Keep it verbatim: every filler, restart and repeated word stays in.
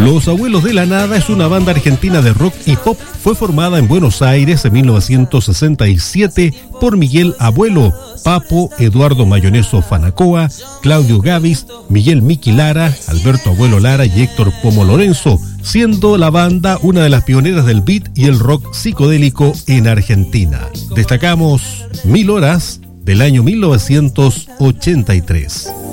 Los Abuelos de la Nada es una banda argentina de rock y pop. Fue formada en Buenos Aires en mil novecientos sesenta y siete por Miguel Abuelo, Papo, Eduardo Mayoneso Fanacoa, Claudio Gavis, Miguel Miki Lara, Alberto Abuelo Lara y Héctor Pomo Lorenzo, siendo la banda una de las pioneras del beat y el rock psicodélico en Argentina. Destacamos Mil Horas del año mil novecientos ochenta y tres.